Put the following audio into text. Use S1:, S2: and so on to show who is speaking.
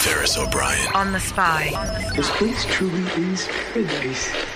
S1: Ferris O'Brien.
S2: On the Spy.
S3: This place truly is paradise.